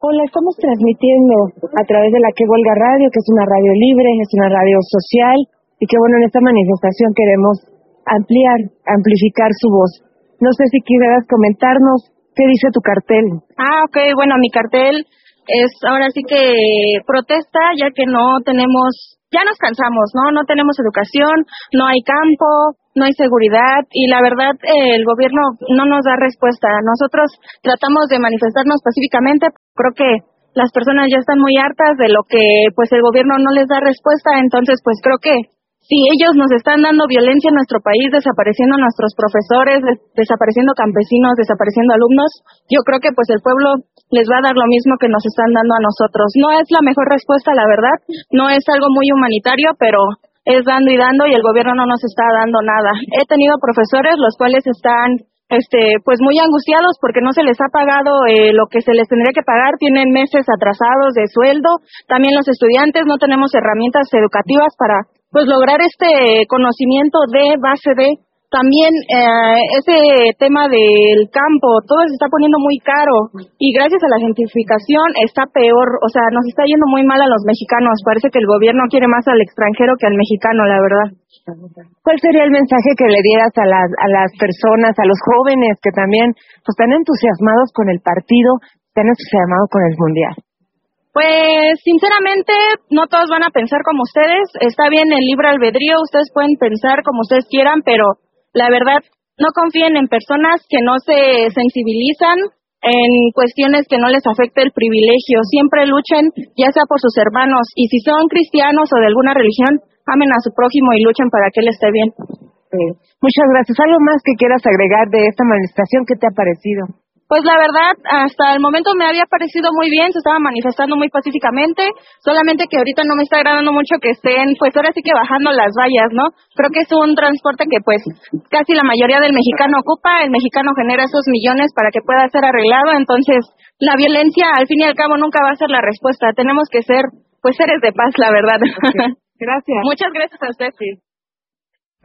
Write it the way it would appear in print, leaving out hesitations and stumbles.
Hola, estamos transmitiendo a través de la Que Huelga Radio, que es una radio libre, es una radio social, y que bueno, en esta manifestación queremos amplificar su voz. No sé si quisieras comentarnos qué dice tu cartel. Ok, bueno, mi cartel es ahora sí que protesta, ya que no tenemos, ya nos cansamos, ¿no? No tenemos educación, no hay campo, no hay seguridad y la verdad el gobierno no nos da respuesta. Nosotros tratamos de manifestarnos pacíficamente, creo que las personas ya están muy hartas de lo que pues el gobierno no les da respuesta, entonces pues creo que si ellos nos están dando violencia en nuestro país, desapareciendo a nuestros profesores, desapareciendo campesinos, desapareciendo alumnos, yo creo que pues el pueblo les va a dar lo mismo que nos están dando a nosotros. No es la mejor respuesta, la verdad, no es algo muy humanitario, pero es dando y el gobierno no nos está dando nada. He tenido profesores los cuales están pues muy angustiados porque no se les ha pagado lo que se les tendría que pagar, tienen meses atrasados de sueldo. También los estudiantes no tenemos herramientas educativas para pues lograr este conocimiento de base de. También ese tema del campo, todo se está poniendo muy caro y gracias a la gentrificación está peor, o sea, nos está yendo muy mal a los mexicanos. Parece que el gobierno quiere más al extranjero que al mexicano, la verdad. ¿Cuál sería el mensaje que le dieras a las personas, a los jóvenes que también pues, están entusiasmados con el partido, están entusiasmados con el mundial? Pues, sinceramente, no todos van a pensar como ustedes. Está bien el libre albedrío, ustedes pueden pensar como ustedes quieran, pero la verdad, no confíen en personas que no se sensibilizan en cuestiones que no les afecte el privilegio. Siempre luchen, ya sea por sus hermanos, y si son cristianos o de alguna religión, amen a su prójimo y luchen para que él esté bien. Muchas gracias. ¿Algo más que quieras agregar de esta manifestación? ¿Qué te ha parecido? Pues la verdad, hasta el momento me había parecido muy bien, se estaba manifestando muy pacíficamente, solamente que ahorita no me está agradando mucho que estén, pues ahora sí que bajando las vallas, ¿no? Creo que es un transporte que pues casi la mayoría del mexicano ocupa, el mexicano genera esos millones para que pueda ser arreglado, entonces la violencia al fin y al cabo nunca va a ser la respuesta, tenemos que ser pues seres de paz, la verdad. Okay. Gracias. Muchas gracias a usted. Sí.